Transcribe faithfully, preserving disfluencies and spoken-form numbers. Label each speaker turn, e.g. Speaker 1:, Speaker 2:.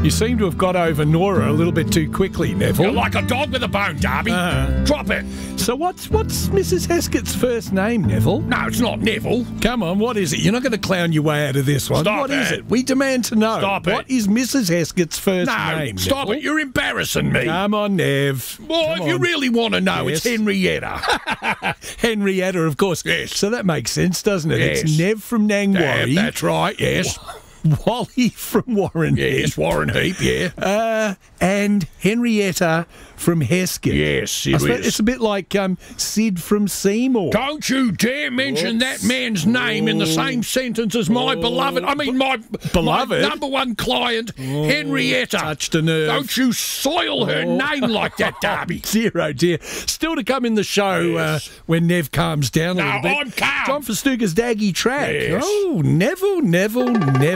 Speaker 1: You seem to have got over Nora a little bit too quickly, Neville.
Speaker 2: You're like a dog with a bone, Darby.
Speaker 1: Uh-huh.
Speaker 2: Drop it.
Speaker 1: So what's what's Missus Heskett's first name, Neville?
Speaker 2: No, it's not Neville.
Speaker 1: Come on, what is it? You're not going to clown your way out of this one.
Speaker 2: Stop
Speaker 1: What is
Speaker 2: it.
Speaker 1: it? We demand to know.
Speaker 2: Stop it.
Speaker 1: What is Missus Heskett's first
Speaker 2: No,
Speaker 1: name,
Speaker 2: stop
Speaker 1: Neville?
Speaker 2: it. You're embarrassing me.
Speaker 1: Come on, Nev.
Speaker 2: well,
Speaker 1: Come
Speaker 2: if you
Speaker 1: on.
Speaker 2: really want to know,
Speaker 1: Yes.
Speaker 2: it's Henrietta.
Speaker 1: Henrietta, of course.
Speaker 2: Yes.
Speaker 1: So that makes sense, doesn't it?
Speaker 2: Yes.
Speaker 1: It's Nev from
Speaker 2: Damn,
Speaker 1: Nangwarry.
Speaker 2: that's right, yes.
Speaker 1: Wally from Warren
Speaker 2: Yes, Warren Heap, yeah.
Speaker 1: uh, and Henrietta from Heskett.
Speaker 2: Yes,
Speaker 1: I
Speaker 2: it
Speaker 1: suppose
Speaker 2: is.
Speaker 1: it's a bit like um, Sid from Seymour.
Speaker 2: Don't you dare mention that man's name in the same sentence as my beloved, I mean my,
Speaker 1: Beloved?
Speaker 2: my number one client, Henrietta.
Speaker 1: touched a nerve.
Speaker 2: Don't you soil her
Speaker 1: Oh.
Speaker 2: name like that, Darby.
Speaker 1: Dear, oh dear. Still to come in the show
Speaker 2: Yes.
Speaker 1: uh, when Nev calms down a
Speaker 2: No,
Speaker 1: little bit.
Speaker 2: I'm calm.
Speaker 1: John Festuca's Daggy track.
Speaker 2: Yes.
Speaker 1: Oh, Neville, Neville, Neville.